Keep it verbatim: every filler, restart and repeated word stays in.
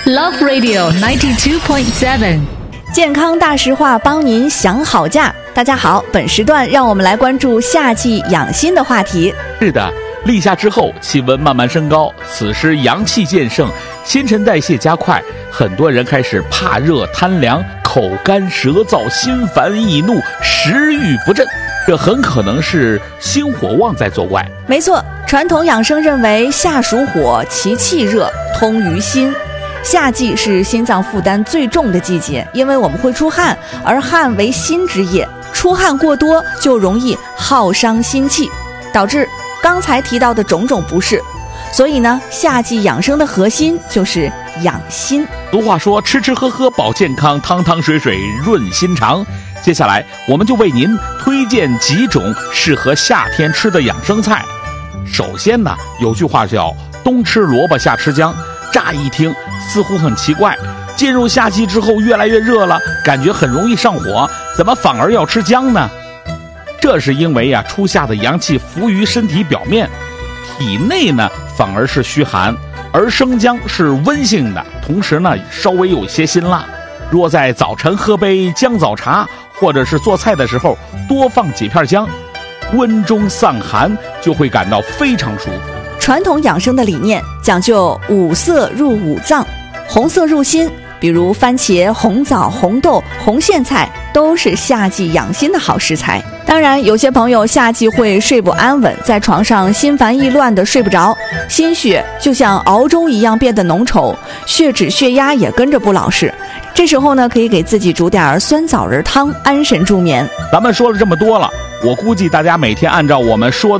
Love Radio ninety two point seven， 健康大实话，帮您想好假。大家好，本时段让我们来关注夏季养心的话题。 是的，立夏之后气温慢慢升高，此时阳气渐盛，新陈代谢加快，很多人开始怕热贪凉，口干舌燥，心烦易怒，食欲不振，这很可能是心火旺在作怪。 没错，传统养生认为夏属火，其气热，通于心。夏季是心脏负担最重的季节，因为我们会出汗，而汗为心之液，出汗过多就容易耗伤心气，导致刚才提到的种种不适。所以呢，夏季养生的核心就是养心。 俗话说，吃吃喝喝保健康，汤汤水水润心肠。接下来我们就为您推荐几种适合夏天吃的养生菜。首先呢，有句话叫冬吃萝卜夏吃姜，乍一听似乎很奇怪，进入夏季之后越来越热了，感觉很容易上火，怎么反而要吃姜呢？这是因为呀、啊，初夏的阳气浮于身体表面，体内呢反而是虚寒，而生姜是温性的，同时呢稍微有些辛辣。若在早晨喝杯姜枣茶，或者是做菜的时候多放几片姜，温中散寒，就会感到非常舒服。 传统养生的理念讲究五色入五脏，红色入心，比如番茄、红枣、红豆、红苋菜都是夏季养心的好食材。当然，有些朋友夏季会睡不安稳，在床上心烦意乱的睡不着，心血就像熬粥一样变得浓稠，血脂血压也跟着不老实。这时候呢，可以给自己煮点酸枣仁汤，安神助眠。 咱们说了这么多了，我估计大家每天按照我们说